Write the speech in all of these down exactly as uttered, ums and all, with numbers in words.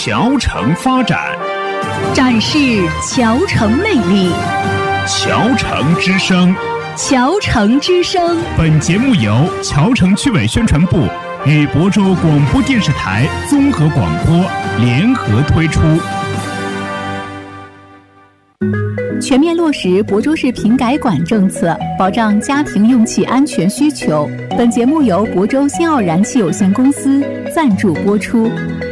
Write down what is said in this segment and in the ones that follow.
桥城发展， 展示桥城魅力。 桥城之声， 桥城之声。 本节目由桥城区委宣传部与亳州广播电视台综合广播联合推出。 全面落实亳州市平改管政策，保障家庭用气安全需求。本节目由亳州新奥燃气有限公司赞助播出。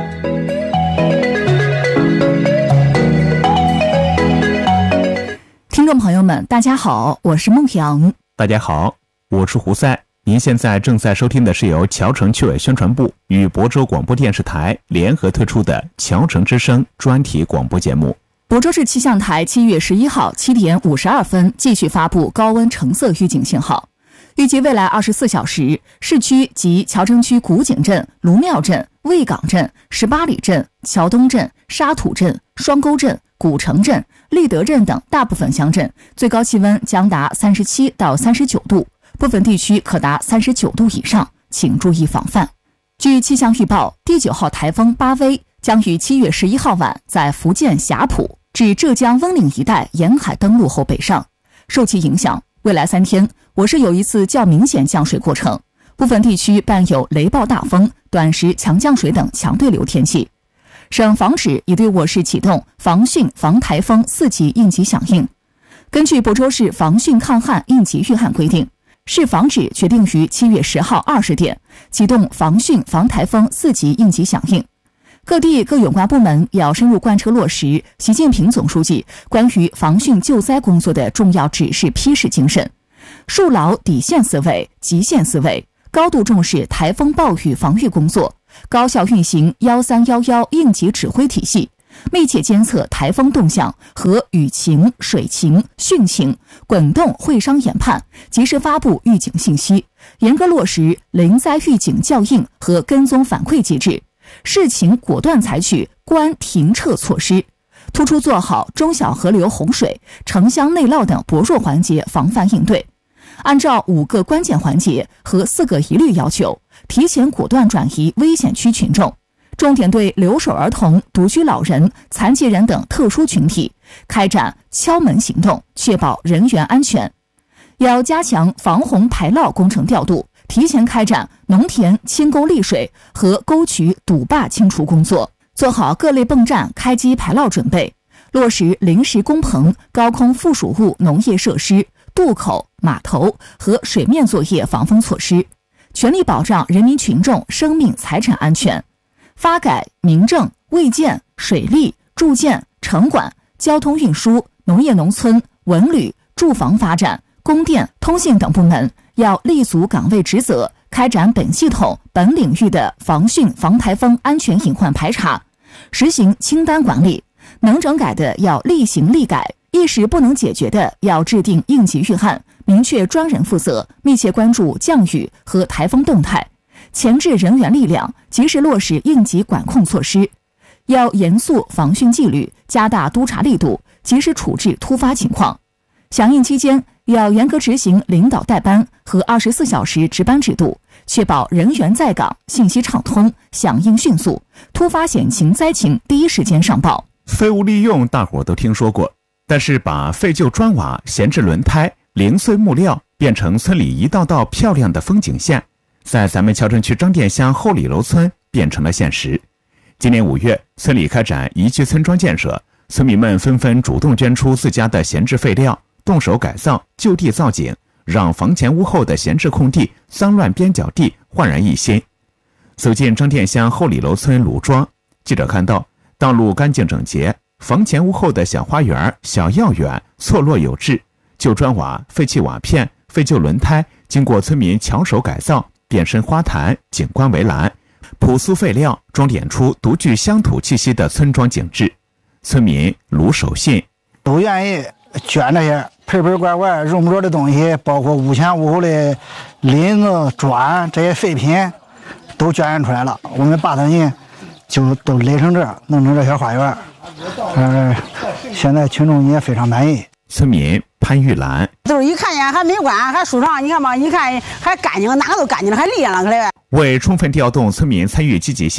听众朋友们，大家好，我是孟阳。 大家好，我是胡塞。您现在正在收听的是由桥城区委宣传部与亳州广播电视台联合推出的桥城之声专题广播节目。 亳州市气象台七月十一号七点五十二分继续发布高温橙色预警信号，预计未来二十四小时，市区及桥城区古井镇、卢庙镇、卫岗镇、十八里镇、桥东镇、沙土镇、双沟镇、古城镇、立德镇等大部分乡镇最高气温将达三十七到三十九度，部分地区可达三十九度以上，请注意防范。据气象预报，第九号台风巴威将于七月十一号晚在福建霞浦至浙江温岭一带沿海登陆后北上，受其影响，未来三天我市有一次较明显降水过程，部分地区伴有雷暴大风、短时强降水等强对流天气。省防指已对我市启动防汛防台风四级应急响应。根据亳州市防汛抗旱应急预案规定，市防指决定于七月十号二十点启动防汛防台风四级应急响应。各地各有关部门要深入贯彻落实习近平总书记关于防汛救灾工作的重要指示批示精神，树牢底线思维、极限思维，高度重视台风暴雨防御工作，高效运行一三一一应急指挥体系，密切监测台风动向和雨情、水情、汛情滚动会商研判，及时发布预警信息，严格落实临灾预警校应和跟踪反馈机制，视情果断采取关停撤措施，突出做好中小河流洪水、城乡内涝等薄弱环节防范应对，按照五个关键环节和四个一律要求，提前果断转移危险区群众，重点对留守儿童、独居老人、残疾人等特殊群体开展敲门行动，确保人员安全。要加强防洪排涝工程调度，提前开展农田清沟沥水和沟渠堵坝清除工作，做好各类泵站开机排涝准备，落实临时工棚、高空附属物农业设施、渡口、码头和水面作业防风措施，全力保障人民群众生命财产安全。发改、民政、卫健、水利、住建、城管、交通运输、农业农村、文旅、住房发展、供电、通信等部门要立足岗位职责，开展本系统本领域的防汛防台风安全隐患排查，实行清单管理，能整改的要立行立改，一时不能解决的要制定应急预案，明确专人负责，密切关注降雨和台风动态，前置人员力量，及时落实应急管控措施。要严肃防汛纪律，加大督查力度，及时处置突发情况。响应期间要严格执行领导带班和二十四小时值班制度，确保人员在岗、信息畅通、响应迅速，突发险情灾情第一时间上报。 废物利用大伙都听说过，但是把废旧砖瓦、闲置轮胎、零碎木料变成村里一道道漂亮的风景线，在咱们桥城区张店乡后里楼村变成了现实。今年五月，村里开展宜居村庄建设，村民们纷纷主动捐出自家的闲置废料，动手改造、就地造景，让房前屋后的闲置空地、脏乱边角地焕然一新。走进张店乡后里楼村鲁庄，记者看到道路干净整洁，房前屋后的小花园、小药园错落有致，旧砖瓦、废弃瓦片、废旧轮胎经过村民巧手改造，变身花坛、景观围栏，朴素废料装点出独具乡土气息的村庄景致。村民卢守信都愿意捐这些盆盆罐罐用不着的东西，包括屋前屋后的林子、砖这些废品都捐出来了，我们八村人就都垒成这，弄成这些花园。呃，现在群众也非常满意。 村民潘玉兰就是一看见还没关，还舒畅，你看嘛，一看还干净，哪个都干净了，还利落了。 为充分调动村民参与积极性，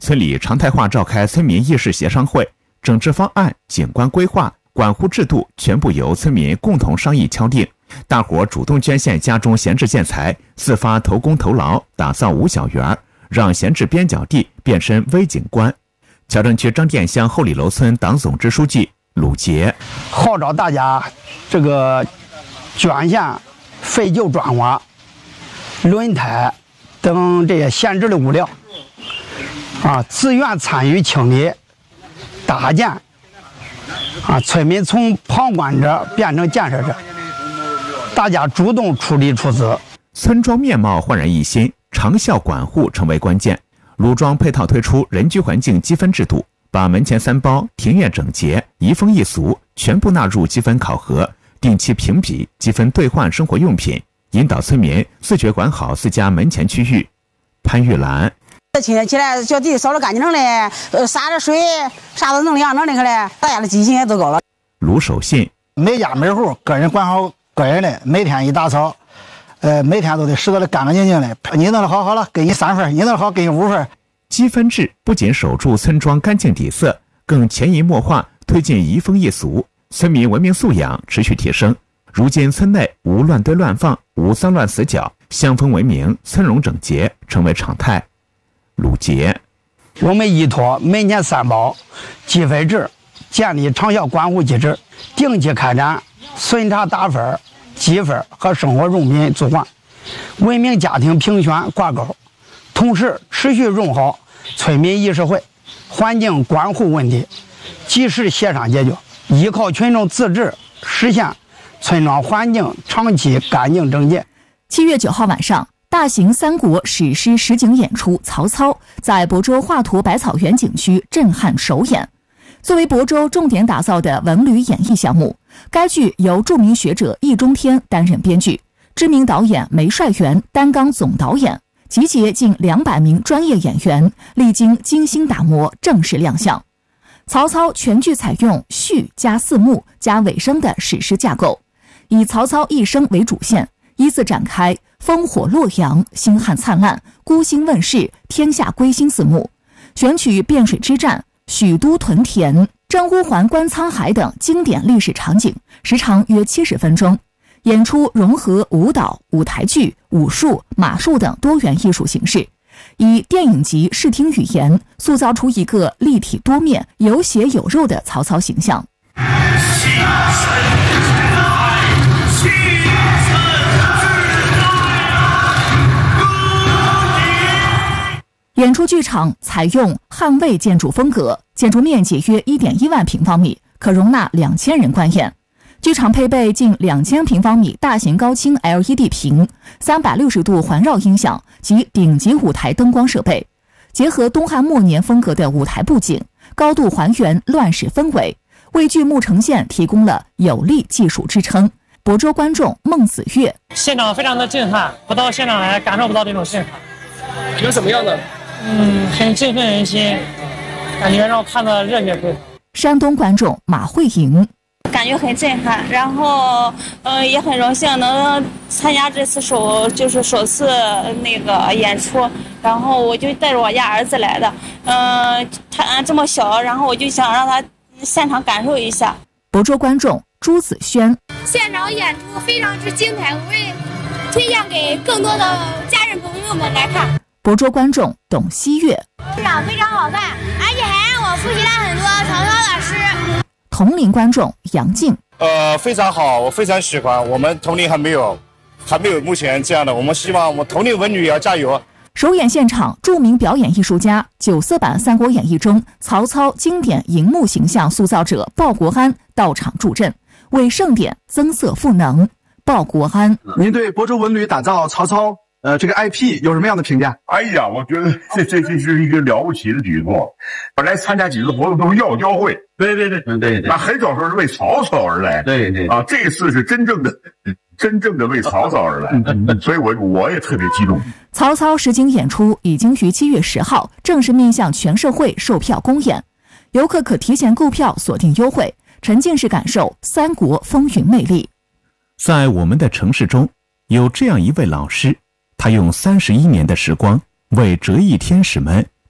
村里常态化召开村民议事协商会，整治方案、景观规划、管护制度全部由村民共同商议敲定。大伙主动捐献家中闲置建材，自发投工投劳，打造五小园，让闲置边角地变身微景观。乔城区张店乡后里楼村党总支书记鲁杰号召大家这个捐献废旧砖瓦、轮胎等这些闲置的物料，啊，自愿参与清理、搭建，啊，村民从旁观者变成建设者，大家主动出力出资， 村庄面貌焕然一新，长效管护成为关键。鲁庄配套推出人居环境积分制度，把门前三包、庭院整洁、移风易俗全部纳入积分考核，定期评比积分兑换生活用品，引导村民自觉管好自家门前区域。潘玉兰， 清洁起来，小地扫得干净整的，呃，洒着水，啥都能量整的去了，大家的积极性也都高了。 卢守信， 每家每户个人管好个人的，每天一打扫，呃，每天都得拾掇的干干净净的。你弄得好好了，给你三分；你弄得好，给你五分。 积分制不仅守住村庄干净底色，更潜移默化推进移风易俗，村民文明素养持续提升。如今村内无乱堆乱放，无脏乱死角，乡风文明，村容整洁成为常态。鲁杰， 我们依托门前三包积分制，建立长效管护机制，定期开展巡查打分、积分和生活用品置换、文明家庭评选挂钩，同时持续用好村民议事会、环境管护问题，及时协商解决，依靠群众自治，实现村庄环境长期干净整洁。 七月九号晚上，大型三国史诗实景演出《曹操》在亳州华佗百草园景区震撼首演。作为亳州重点打造的文旅演艺项目，该剧由著名学者易中天担任编剧，知名导演梅帅元担纲总导演，集结近两百名专业演员，历经精心打磨，正式亮相。曹操全剧采用序加四幕加尾声的史诗架构，以曹操一生为主线，依次展开烽火洛阳、星汉灿烂、孤星问世、天下归心四幕，选取汴水之战、许都屯田、张呼桓观沧海等经典历史场景，时长约七十分钟。演出融合舞蹈、舞台剧、武术、马术等多元艺术形式，以电影级视听语言塑造出一个立体多面、有血有肉的曹操形象。演出剧场采用汉魏建筑风格，建筑面积约 一点一万平方米，可容纳两千人观演。剧场配备近两千平方米大型高清 L E D 屏、三百六十度环绕音响及顶级舞台灯光设备，结合东汉末年风格的舞台布景，高度还原乱世氛围，为剧目呈现提供了有力技术支撑。亳州观众孟子月， 现场非常的震撼，不到现场来感受不到这种震撼。 觉得怎么样呢？ 嗯，很振奋人心，感觉让我看得热血沸腾。 山东观众马慧莹， 感觉很震撼，然后呃也很荣幸能参加这次首就是首次那个演出，然后我就带着我家儿子来的，嗯、呃，他这么小，然后我就想让他现场感受一下。 亳州观众朱子轩， 现场演出非常之精彩，我会推荐给更多的家人朋友们来看。 亳州观众董希月， 剧场非常好看，而且还让我复习了很多曹操的诗。 同龄观众杨静， 呃，非常好，我非常喜欢。我们同龄还没有，还没有目前这样的。我们希望我们同龄文旅也要加油。 首演现场，著名表演艺术家、九色版《三国演义》中曹操经典荧幕形象塑造者鲍国安到场助阵，为盛典增色赋能。鲍国安， 您对亳州文旅打造曹操呃，这个 I P 有什么样的评价？ 哎呀，我觉得这这这是一个了不起的举措。本来参加几次活动都是要交会， 对对对，对对对， 那很少说是为曹操而来， 对对啊，这次是真正的、真正的为曹操而来，所以我我也特别激动。 曹操实景演出已经于七月十号正式面向全社会售票公演，游客可提前购票锁定优惠，沉浸式感受三国风云魅力。 在我们的城市中，有这样一位老师。他用三十一年的时光，为折翼天使们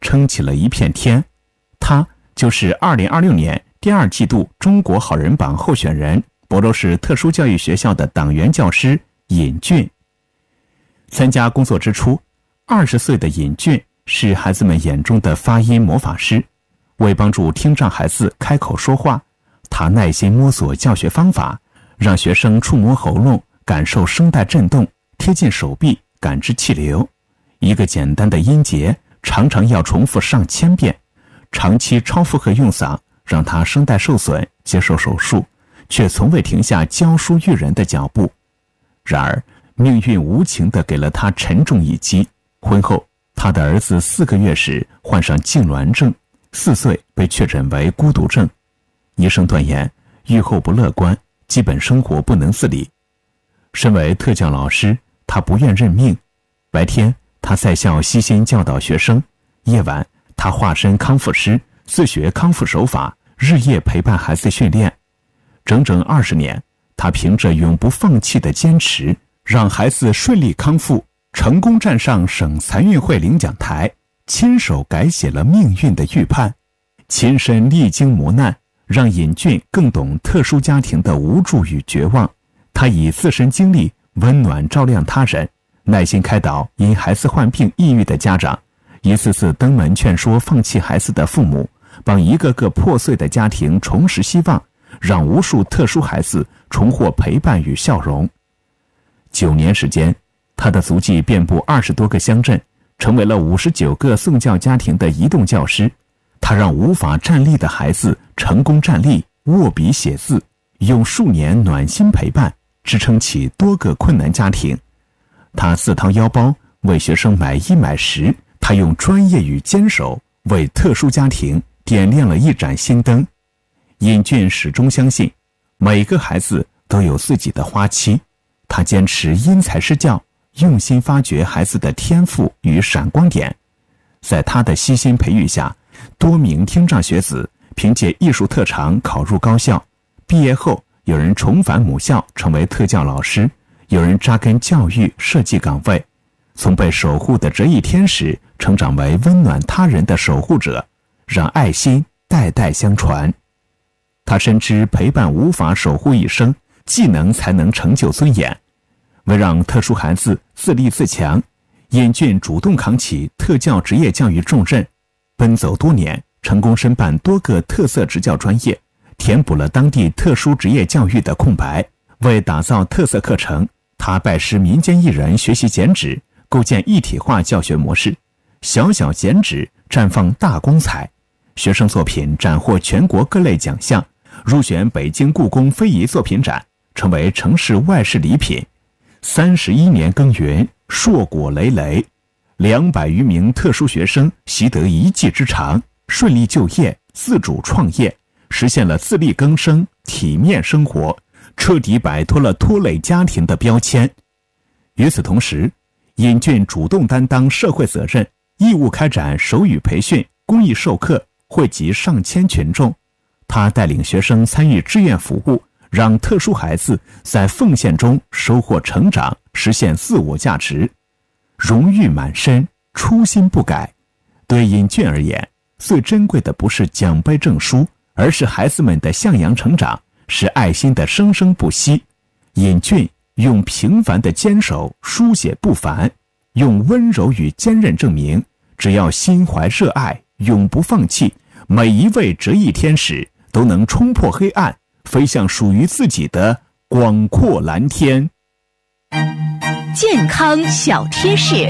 撑起了一片天。他就是二零二六年第二季度中国好人榜候选人，亳州市特殊教育学校的党员教师尹俊。参加工作之初，二十岁的尹俊是孩子们眼中的发音魔法师。为帮助听障孩子开口说话，他耐心摸索教学方法，让学生触摸喉咙，感受声带振动，贴近手臂，感知气流。一个简单的音节常常要重复上千遍，长期超负荷用嗓让他声带受损，接受手术，却从未停下教书育人的脚步。然而命运无情地给了他沉重一击。婚后，他的儿子四个月时患上痉挛症，四岁被确诊为孤独症。医生断言愈后不乐观，基本生活不能自理。身为特教老师，他不愿认命。白天他在校悉心教导学生，夜晚他化身康复师，自学康复手法，日夜陪伴孩子训练。整整二十年，他凭着永不放弃的坚持，让孩子顺利康复，成功站上省残运会领奖台，亲手改写了命运的预判。亲身历经磨难，让尹俊更懂特殊家庭的无助与绝望。他以自身经历温暖照亮他人，耐心开导因孩子患病抑郁的家长，一次次登门劝说放弃孩子的父母，帮一个个破碎的家庭重拾希望，让无数特殊孩子重获陪伴与笑容。九年时间，他的足迹遍布二十多个乡镇，成为了五十九个送教家庭的移动教师。他让无法站立的孩子成功站立，握笔写字，用数年暖心陪伴支撑起多个困难家庭。他自掏腰包为学生买衣买食，他用专业与坚守为特殊家庭点亮了一盏心灯。尹俊始终相信每个孩子都有自己的花期，他坚持因材施教，用心发掘孩子的天赋与闪光点。在他的悉心培育下，多名听障学子凭借艺术特长考入高校，毕业后有人重返母校成为特教老师，有人扎根教育设计岗位，从被守护的折翼天使成长为温暖他人的守护者，让爱心代代相传。他深知陪伴无法守护一生，技能才能成就尊严。为让特殊孩子自立自强，尹俊主动扛起特教职业教育重任，奔走多年，成功申办多个特色职教专业，填补了当地特殊职业教育的空白。为打造特色课程，他拜师民间艺人学习剪纸，构建一体化教学模式。小小剪纸绽放大光彩，学生作品斩获全国各类奖项，入选北京故宫非遗作品展，成为城市外事礼品。三十一年耕耘，硕果累累，两百余名特殊学生习得一技之长，顺利就业，自主创业，实现了自力更生、体面生活，彻底摆脱了拖累家庭的标签。与此同时，尹俊主动担当社会责任，义务开展手语培训、公益授课，惠及上千群众。他带领学生参与志愿服务，让特殊孩子在奉献中收获成长，实现自我价值。荣誉满身，初心不改。对尹俊而言，最珍贵的不是奖杯证书，而是孩子们的向阳成长，是爱心的生生不息。尹俊用平凡的坚守书写不凡，用温柔与坚韧证明，只要心怀热爱，永不放弃，每一位折翼天使都能冲破黑暗，飞向属于自己的广阔蓝天。 健康小贴士。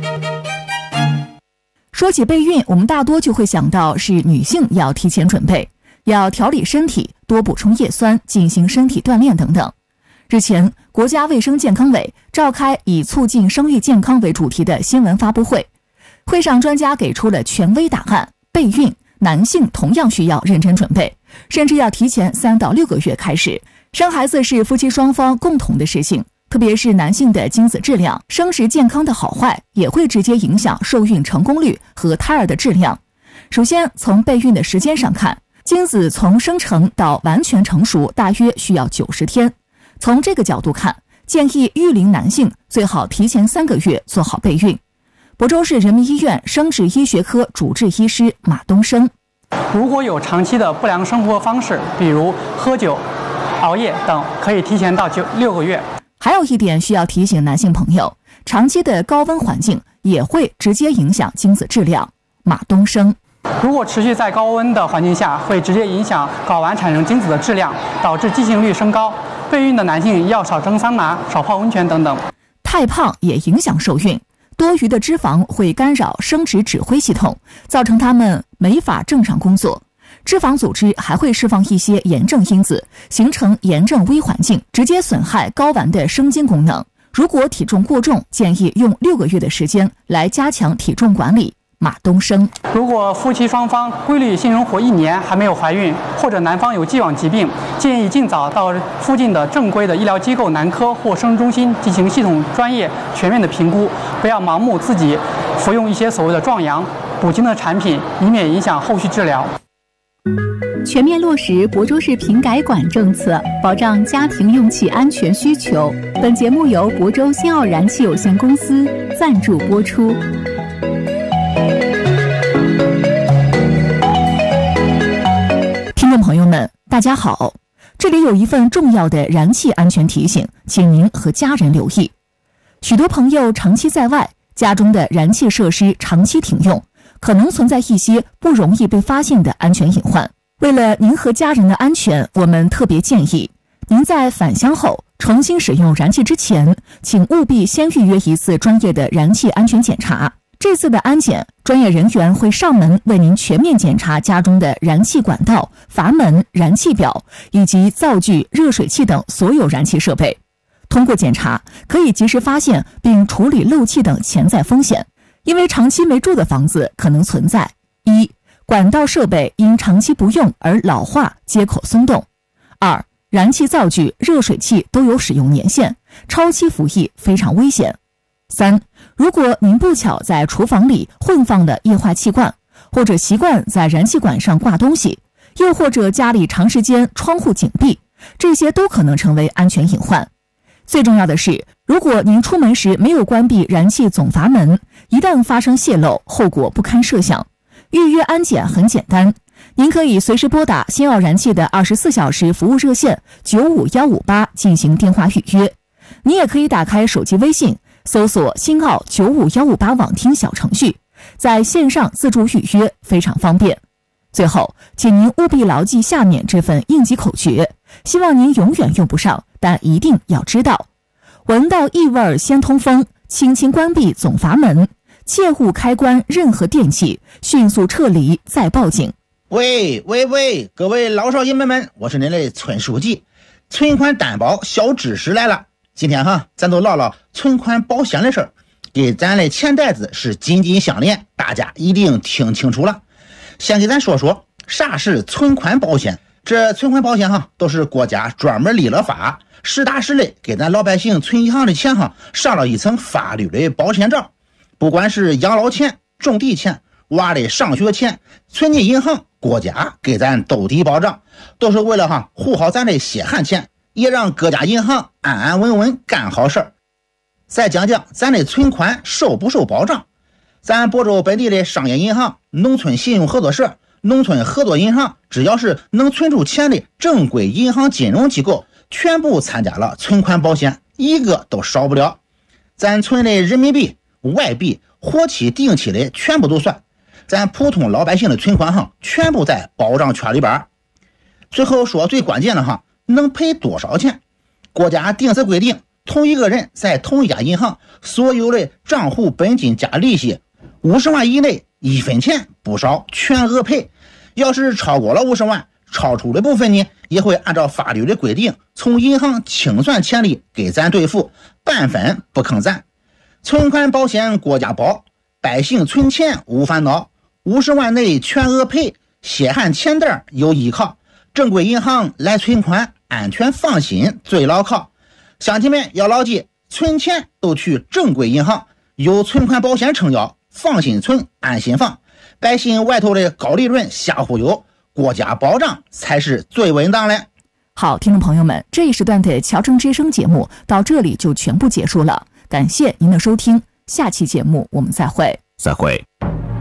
说起备孕，我们大多就会想到是女性要提前准备，要调理身体，多补充叶酸，进行身体锻炼等等。日前，国家卫生健康委召开以促进生育健康为主题的新闻发布会，会上专家给出了权威答案：备孕，男性同样需要认真准备，甚至要提前三到六个月开始。生孩子是夫妻双方共同的事情，特别是男性的精子质量、生殖健康的好坏，也会直接影响受孕成功率和胎儿的质量。首先，从备孕的时间上看，精子从生成到完全成熟大约需要九十天。从这个角度看，建议育龄男性最好提前三个月做好备孕。 亳州市人民医院生殖医学科主治医师马东升。 如果有长期的不良生活方式，比如喝酒、熬夜等，可以提前到九六个月。 还有一点需要提醒男性朋友，长期的高温环境也会直接影响精子质量。马东升。 如果持续在高温的环境下，会直接影响睾丸产生精子的质量，导致畸形率升高。备孕的男性要少蒸桑拿、少泡温泉等等。 太胖也影响受孕，多余的脂肪会干扰生殖指挥系统，造成他们没法正常工作。脂肪组织还会释放一些炎症因子，形成炎症微环境，直接损害睾丸的生精功能。如果体重过重，建议用六个月的时间来加强体重管理。马东升。 如果夫妻双方规律性生活一年还没有怀孕，或者男方有既往疾病，建议尽早到附近的正规的医疗机构男科或生殖中心进行系统专业全面的评估，不要盲目自己服用一些所谓的壮阳补精的产品，以免影响后续治疗。 全面落实亳州市品改管政策，保障家庭用气安全需求。本节目由亳州新奥燃气有限公司赞助播出。 听众朋友们，大家好，这里有一份重要的燃气安全提醒，请您和家人留意。许多朋友长期在外，家中的燃气设施长期停用，可能存在一些不容易被发现的安全隐患。为了您和家人的安全，我们特别建议您在返乡后重新使用燃气之前，请务必先预约一次专业的燃气安全检查。这次的安检，专业人员会上门为您全面检查家中的燃气管道、阀门、燃气表以及灶具、热水器等所有燃气设备。通过检查，可以及时发现并处理漏气等潜在风险。因为长期没住的房子可能存在：一、管道设备因长期不用而老化，接口松动；二、燃气灶具、热水器都有使用年限，超期服役非常危险；三、如果您不巧在厨房里混放了液化气罐，或者习惯在燃气管上挂东西，又或者家里长时间窗户紧闭，这些都可能成为安全隐患。最重要的是，如果您出门时没有关闭燃气总阀门，一旦发生泄漏，后果不堪设想。预约安检很简单，您可以随时拨打新奥燃气的二十四小时服务热线九五一五八进行电话预约。你也可以打开手机微信，搜索新奥九五一五八网听小程序，在线上自助预约，非常方便。最后，请您务必牢记下面这份应急口诀，希望您永远用不上，但一定要知道：闻到异味先通风，轻轻关闭总阀门，切勿开关任何电器，迅速撤离再报警。 喂喂喂，各位老少爷们们，我是您的村书记，存款担保小知识来了。今天哈，咱都唠唠存款保险的事儿，给咱的钱袋子是紧紧相连，大家一定听清楚了。先给咱说说啥是存款保险。这存款保险哈，都是国家专门立了法，实打实的给咱老百姓存银行的钱哈，上了一层法律的保险罩。不管是养老钱、种地钱、娃的上学钱，存进银行，国家给咱兜底保障，都是为了哈护好咱的血汗钱，也让各家银行安安稳稳干好事儿。再讲讲咱的存款受不受保障。咱亳州本地的商业银行、农村信用合作社、农村合作银行，只要是能存出钱的正规银行金融机构，全部参加了存款保险，一个都少不了。咱存的人民币、外币、活期、定期的全部都算，咱普通老百姓的存款哈，全部在保障圈里边。最后说最关键的哈，能赔多少钱？国家定死规定，同一个人在同一家银行所有的账户本金加利息五十万以内，一分钱不少，全额赔。要是超过了五十万，超出的部分呢，也会按照法律的规定，从银行清算钱利给咱兑付，半分不坑咱。存款保险国家保，百姓存钱无烦恼，五十万内全额赔，血汗钱袋有依靠，正规银行来存款，安全放心最牢靠。乡亲们要牢记，存钱都去正规银行，有存款保险撑腰，放心存，安心放。百姓外头的高利润瞎忽悠，国家保障才是最稳当的。 好，听众朋友们，这一时段的侨城之声节目到这里就全部结束了，感谢您的收听， 下期节目我们再会。 再会。